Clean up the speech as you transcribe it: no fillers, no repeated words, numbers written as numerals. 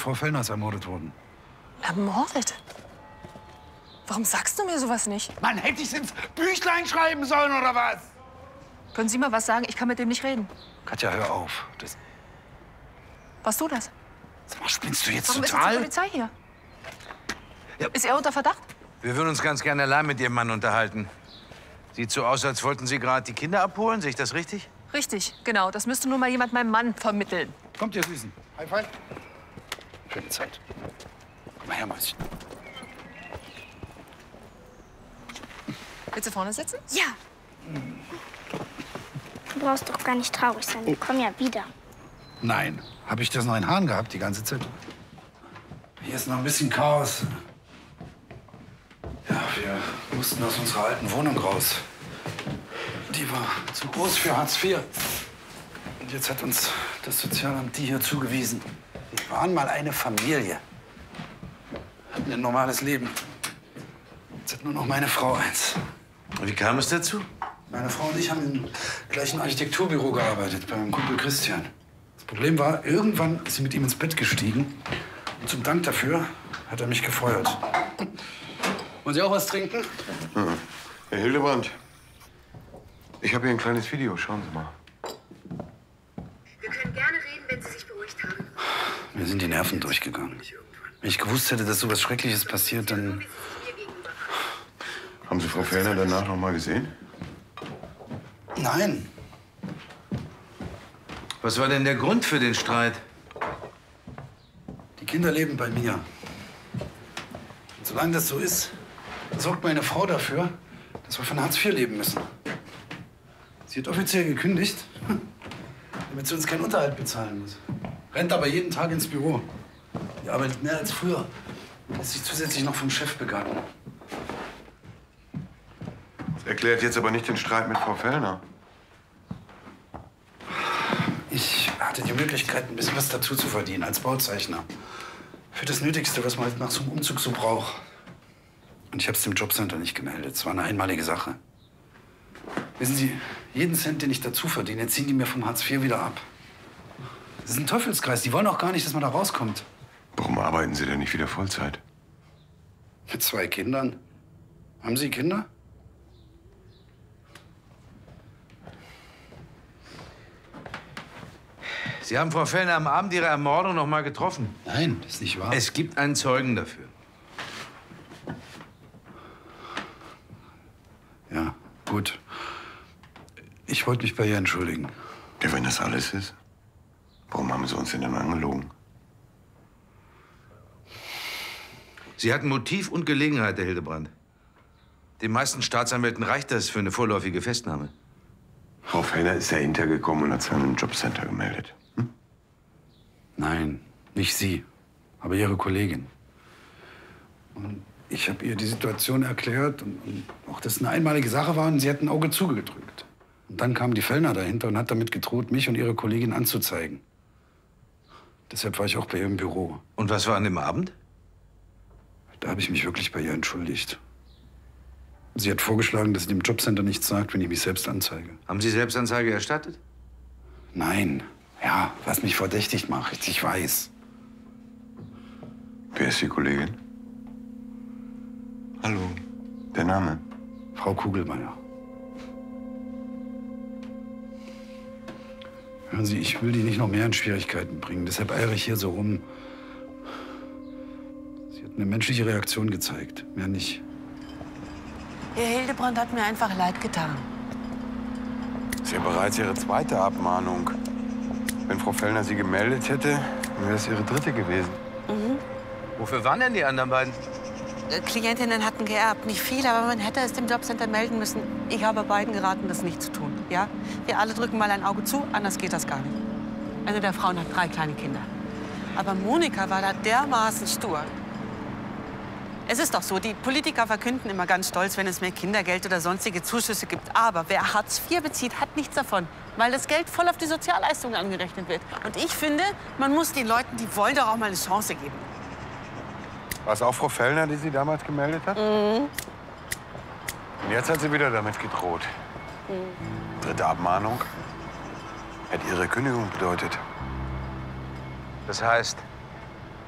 Frau Fellner ist ermordet worden. Ermordet? Warum sagst du mir sowas nicht? Mann, hätte ich's ins Büchlein schreiben sollen, oder was? Können Sie mal was sagen? Ich kann mit dem nicht reden. Katja, hör auf. Warst du das? Sag mal, spinnst du jetzt Warum total? ist jetzt die Polizei hier? Ja. Ist er unter Verdacht? Wir würden uns ganz gerne allein mit Ihrem Mann unterhalten. Sieht so aus, als wollten Sie gerade die Kinder abholen. Sehe ich das richtig? Richtig, genau. Das müsste nur mal jemand meinem Mann vermitteln. Kommt, ihr Süßen. High five. Schöne Zeit. Komm mal her, Mäuschen. Willst du vorne sitzen? Ja. Du brauchst doch gar nicht traurig sein. Wir kommen ja wieder. Nein. Habe ich das noch in Haaren gehabt die ganze Zeit? Hier ist noch ein bisschen Chaos. Ja, wir mussten aus unserer alten Wohnung raus. Die war zu groß für Hartz IV. Und jetzt hat uns das Sozialamt die hier zugewiesen. Wir waren mal eine Familie. Hatten ein normales Leben. Jetzt hat nur noch meine Frau eins. Und wie kam es dazu? Meine Frau und ich haben im gleichen Architekturbüro gearbeitet, bei meinem Kumpel Christian. Das Problem war, irgendwann ist sie mit ihm ins Bett gestiegen. Und zum Dank dafür hat er mich gefeuert. Wollen Sie auch was trinken? Ja. Herr Hildebrand, ich habe hier ein kleines Video. Schauen Sie mal. Wir können gerne reden, wenn Sie sich beruhigt haben. Mir sind die Nerven durchgegangen. Wenn ich gewusst hätte, dass so was Schreckliches passiert, dann... Haben Sie Frau Fellner danach noch mal gesehen? Nein. Was war denn der Grund für den Streit? Die Kinder leben bei mir. Und solange das so ist, sorgt meine Frau dafür, dass wir von Hartz IV leben müssen. Sie hat offiziell gekündigt, damit sie uns keinen Unterhalt bezahlen muss. Rennt aber jeden Tag ins Büro. Die arbeitet mehr als früher. Und lässt sich zusätzlich noch vom Chef begatten. Das erklärt jetzt aber nicht den Streit mit Frau Fellner. Ich hatte die Möglichkeit, ein bisschen was dazu zu verdienen als Bauzeichner. Für das Nötigste, was man halt nach so einem Umzug so braucht. Und ich habe es dem Jobcenter nicht gemeldet. Es war eine einmalige Sache. Wissen Sie, jeden Cent, den ich dazu verdiene, ziehen die mir vom Hartz IV wieder ab. Das ist ein Teufelskreis. Die wollen auch gar nicht, dass man da rauskommt. Warum arbeiten Sie denn nicht wieder Vollzeit? Mit 2 Kindern. Haben Sie Kinder? Sie haben Frau Fellner am Abend Ihrer Ermordung noch mal getroffen. Nein, das ist nicht wahr. Es gibt einen Zeugen dafür. Ja, gut. Ich wollte mich bei ihr entschuldigen. Ja, wenn das alles ist, warum haben Sie uns denn dann angelogen? Sie hatten Motiv und Gelegenheit, Herr Hildebrand. Den meisten Staatsanwälten reicht das für eine vorläufige Festnahme. Frau Fellner ist dahinter gekommen und hat sich an ein Jobcenter gemeldet. Nein, nicht sie, aber ihre Kollegin. Und ich habe ihr die Situation erklärt und auch, dass es eine einmalige Sache war und sie hat ein Auge zugedrückt. Und dann kam die Fellner dahinter und hat damit gedroht, mich und ihre Kollegin anzuzeigen. Deshalb war ich auch bei ihr im Büro. Und was war an dem Abend? Da habe ich mich wirklich bei ihr entschuldigt. Sie hat vorgeschlagen, dass sie dem Jobcenter nichts sagt, wenn ich mich selbst anzeige. Haben Sie Selbstanzeige erstattet? Nein. Ja, was mich verdächtig macht, ich weiß. Wer ist die Kollegin? Hallo. Der Name? Frau Kugelmeier. Hören Sie, ich will die nicht noch mehr in Schwierigkeiten bringen. Deshalb eiere ich hier so rum. Sie hat eine menschliche Reaktion gezeigt, mehr nicht. Herr Hildebrand hat mir einfach leid getan. Das ist ja bereits Ihre zweite Abmahnung. Wenn Frau Fellner Sie gemeldet hätte, dann wäre es Ihre dritte gewesen. Wofür waren denn die anderen beiden? Klientinnen hatten geerbt, nicht viel, aber man hätte es dem Jobcenter melden müssen. Ich habe beiden geraten, das nicht zu tun. Ja? Wir alle drücken mal ein Auge zu, anders geht das gar nicht. Eine der Frauen hat 3 kleine Kinder. Aber Monika war da dermaßen stur. Es ist doch so, die Politiker verkünden immer ganz stolz, wenn es mehr Kindergeld oder sonstige Zuschüsse gibt. Aber wer Hartz IV bezieht, hat nichts davon, weil das Geld voll auf die Sozialleistungen angerechnet wird. Und ich finde, man muss den Leuten, die wollen, doch auch mal eine Chance geben. War es auch Frau Fellner, die Sie damals gemeldet hat? Und jetzt hat sie wieder damit gedroht. Dritte Abmahnung. Hätte Ihre Kündigung bedeutet. Das heißt,